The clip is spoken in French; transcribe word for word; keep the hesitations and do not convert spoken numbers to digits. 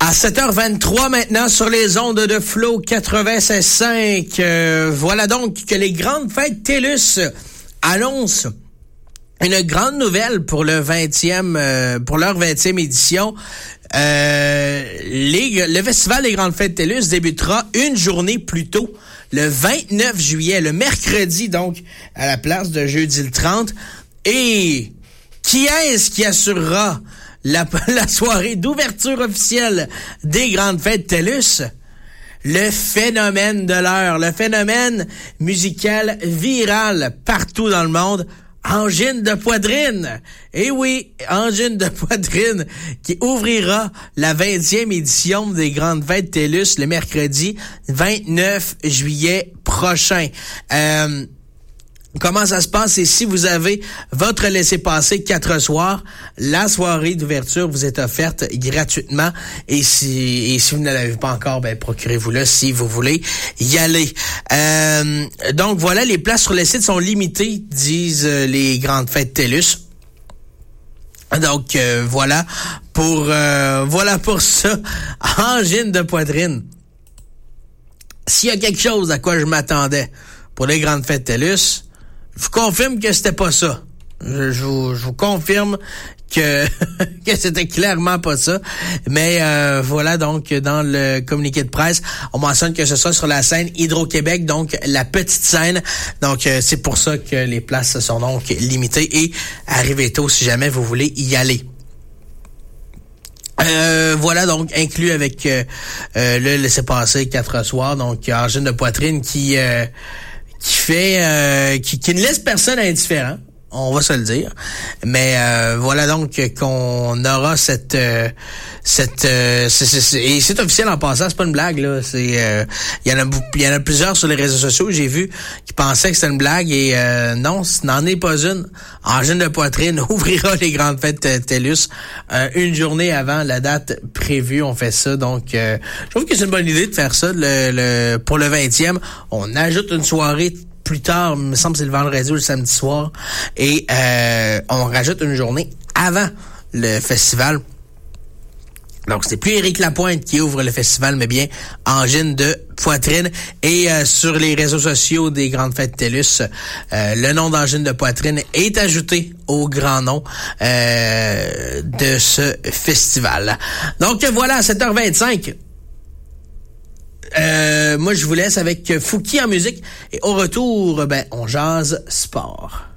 À sept heures vingt-trois maintenant sur les ondes de Flow quatre-vingt-seize cinq. Euh, voilà donc que les grandes fêtes TELUS annoncent une grande nouvelle pour le vingtième, euh, pour leur vingtième édition. Euh, les, le festival des grandes fêtes TELUS débutera une journée plus tôt, le vingt-neuf juillet, le mercredi donc, à la place de jeudi le trente. Et qui est-ce qui assurera La, la soirée d'ouverture officielle des grandes fêtes TELUS? Le phénomène de l'heure, le phénomène musical viral partout dans le monde, Angine de Poitrine. Et oui, Angine de Poitrine qui ouvrira la vingtième édition des grandes fêtes TELUS le mercredi vingt-neuf juillet prochain. Euh, Comment ça se passe? Et si vous avez votre laissez-passer quatre soirs, la soirée d'ouverture vous est offerte gratuitement. Et si, et si vous ne l'avez pas encore, ben, procurez-vous-le si vous voulez y aller. Euh, donc voilà, les places sur le site sont limitées, disent les grandes fêtes TELUS. Donc euh, voilà pour euh, voilà pour ça. Angine de Poitrine. S'il y a quelque chose à quoi je m'attendais pour les grandes fêtes TELUS, je vous confirme que c'était pas ça. Je, je, vous, je vous confirme que que c'était clairement pas ça. Mais euh, voilà, donc dans le communiqué de presse, on mentionne que ce soit sur la scène Hydro-Québec, donc la petite scène. Donc euh, c'est pour ça que les places sont donc limitées et arrivez tôt si jamais vous voulez y aller. Euh, voilà donc inclus avec euh, euh, le laissez-passer quatre soirs, donc Angine de Poitrine qui euh, qui fait euh, qui, qui ne laisse personne indifférent, on va se le dire. Mais euh, voilà donc qu'on aura cette euh, cette euh, c'est, c'est, c'est, et c'est officiel en passant, c'est pas une blague là, c'est euh, il y en a il y en a plusieurs sur les réseaux sociaux, j'ai vu qui pensaient que c'était une blague et euh, non, ce n'en est pas une. Angine de Poitrine ouvrira les grandes fêtes TELUS euh, une journée avant la date prévue, on fait ça. Donc euh, je trouve que c'est une bonne idée de faire ça le, le pour le vingtième, on ajoute une soirée plus tard, il me semble que c'est le vendredi ou le samedi soir, et euh, on rajoute une journée avant le festival. Donc, c'est plus Éric Lapointe qui ouvre le festival, mais bien Angine de Poitrine. Et euh, sur les réseaux sociaux des grandes fêtes TELUS, euh, le nom d'Angine de Poitrine est ajouté au grand nom euh, de ce festival. Donc, voilà, à sept heures vingt-cinq. Euh, moi, je vous laisse avec Fouki en musique. Et au retour, ben, on jase sport.